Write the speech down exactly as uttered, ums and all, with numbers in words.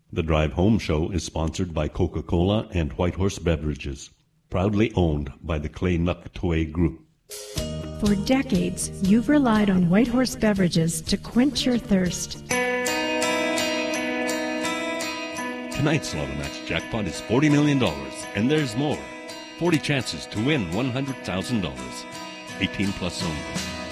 The Drive Home Show is sponsored by Coca-Cola and Whitehorse Beverages, proudly owned by the Clay Nuck Group. For decades, you've relied on Whitehorse Beverages to quench your thirst. Tonight's Lotto Max jackpot is forty million dollars, and there's more. forty chances to win one hundred thousand dollars. eighteen plus only.